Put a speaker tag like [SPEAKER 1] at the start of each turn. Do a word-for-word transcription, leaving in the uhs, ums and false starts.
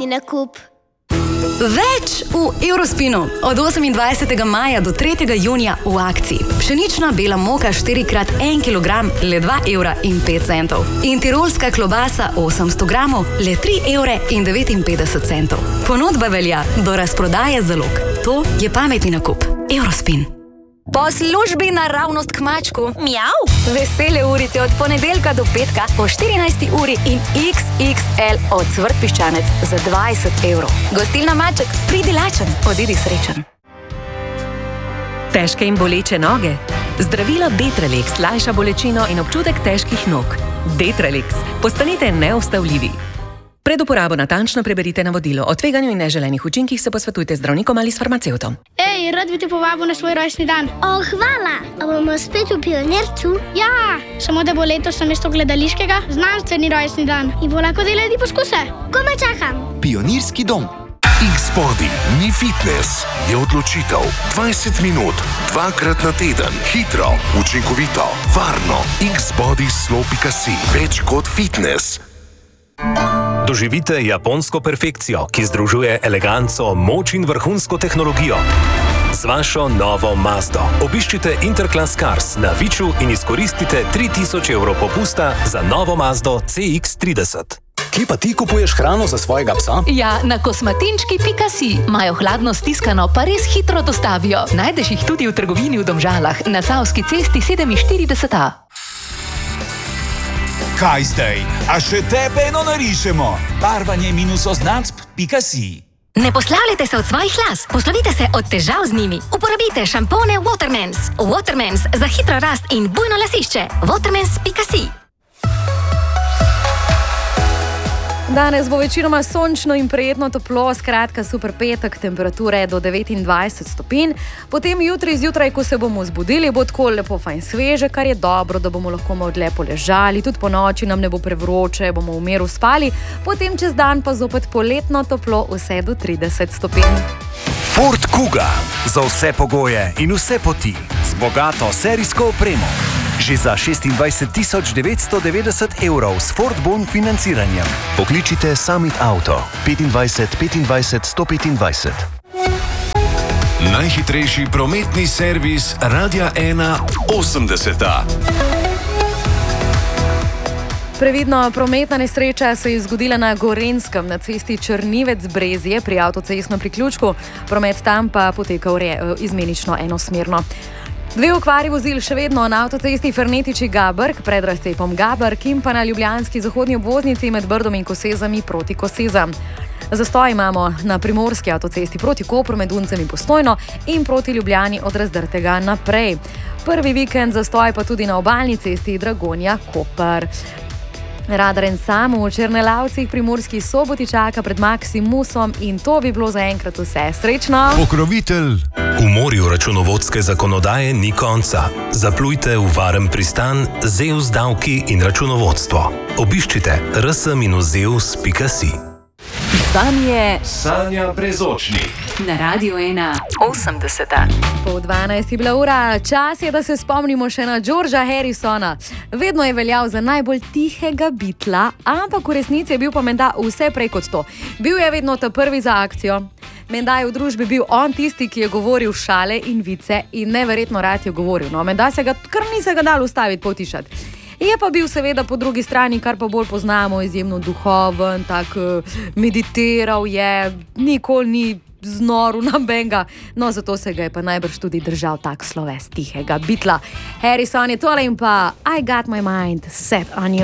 [SPEAKER 1] pametni nakup.
[SPEAKER 2] Več v Eurospinu. Od osemindvajsetega maja do tretjega junija v akciji. Pšenična bela moka štiri krat en kilogram, le dva evra in pet centov. In tirolska klobasa osemsto gramov, le tri evre in devetinpetdeset centov. Ponudba velja do razprodaje zalog. To je pametni nakup. Eurospin. Po službi naravnost k mačku.
[SPEAKER 1] Mjav.
[SPEAKER 2] Vesele urice od ponedeljka do petka po štirinajsti uri in iks iks el od Cvrt piščanec za dvajset evrov. Gostilna Maček, pridi lačen, odidi srečen.
[SPEAKER 3] Težke in boleče noge? Zdravilo Detrelix lajša bolečino in občutek težkih nog. Detrelix. Postanite neustavljivi. Pred uporabo natančno preberite navodilo. O tveganju in neželenih učinkih se posvetujte z zdravnikom ali s farmacevtom.
[SPEAKER 4] Ej, rad bi te povabil na svoj rojstni dan.
[SPEAKER 1] O, hvala. A bomo spet v Pionircu?
[SPEAKER 4] Ja, samo da bo letos namesto gledališkega znanstveni rojstni dan. In bo lahko delali poskuse.
[SPEAKER 1] Komaj čakam.
[SPEAKER 5] Pionirski dom. X-Body ni fitness, je odločitev. dvajset minut, dvakrat na teden. Hitro, učinkovito, varno. X-Body slow pika si. Več kot fitness.
[SPEAKER 6] Doživite japonsko perfekcijo, ki združuje eleganco, moč in vrhunsko tehnologijo. Z vašo novo Mazdo. Obiščite Interclass Cars na Viču in izkoristite tri tisoč evrov popusta za novo Mazdo ce iks trideset.
[SPEAKER 7] Kje pa ti kupuješ hrano za svojega psa?
[SPEAKER 8] Ja, na kosmatinčki pika si. Imajo hladno stiskano, pa res hitro dostavijo. Najdeš jih tudi v trgovini v Domžalah, na Savski cesti sedeminštirideset a.
[SPEAKER 9] Kaj zdaj? A še tebe eno narišemo? Barvanje minus označb pika si.
[SPEAKER 10] Ne poslavljajte se od svojih las, poslovite se od težav z njimi. Uporabite šampone Watermans. Watermans za hitro rast in bujno lasišče. Watermans pika si.
[SPEAKER 11] Danes bo večinoma sončno in prijetno toplo, skratka super petek, temperature do devetindvajset stopinj. Potem jutri zjutraj, ko se bomo zbudili, bo tako lepo fajn sveže, kar je dobro, da bomo lahko malo dlje poležali. Tudi po noči nam ne bo prevroče, bomo v miru spali. Potem čez dan pa zopet poletno toplo, vse do trideset stopinj.
[SPEAKER 12] Ford Kuga. Za vse pogoje in vse poti. Z bogato serijsko opremo. Že za šestindvajset tisoč devetsto devetdeset evrov s Ford Bon financiranjem.
[SPEAKER 13] Pokličite Summit Auto petindvajset petindvajset sto petindvajset.
[SPEAKER 5] Najhitrejši prometni servis Radia ena osemdeseta.
[SPEAKER 11] Previdno, prometna nesreča se je zgodila na Gorenjskem, na cesti Črnivec-Brezje pri avtocestnem priključku. Promet tam pa potekal izmenično enosmerno. Dve okvari vozil še vedno na avtocesti Fernetiči-Gabrk pred razcepom Gabrk in pa na ljubljanski zahodni obvoznici med Brdom in Kosezami proti Kosezam. Zastoj imamo na primorski avtocesti proti Kopru med Uncem in Postojno in proti Ljubljani od Razdrtega naprej. Prvi vikend zastoj pa tudi na obalni cesti Dragonja-Koper. Radar en sam v Černelavcih Primorski Soboti čaka pred Maximusom in to bi bilo zaenkrat vse. Srečno!
[SPEAKER 5] Pokrovitelj.
[SPEAKER 6] V morju računovodske zakonodaje ni konca. Zaplujte v varen pristan Zeus davki in računovodstvo. Obiščite r s minus zeus pika si.
[SPEAKER 3] Z vami je
[SPEAKER 5] Sanja Brezočnik.
[SPEAKER 3] na Radiu ena osemdeseta.
[SPEAKER 11] Po dvanajst je bila ura, čas je, da se spomnimo še na Georgea Harrisona. Vedno je veljal za najbolj tihega Beatla, ampak v resnici je bil pa menda vse prej kot to. Bil je vedno ta prvi za akcijo. Menda je v družbi bil on tisti, ki je govoril šale in vice in neverjetno rad je govoril. No, menda se ga kar ni se ga dal ustaviti, potišati. Je pa bil seveda po drugi strani, kar pa bolj poznamo, izjemno duhoven, tak meditiral je, nikoli ni znoril nobenega, no zato se ga je pa najbrž tudi držal tak sloves tihega Beatla. Harrison je tole in pa I got my mind set on you.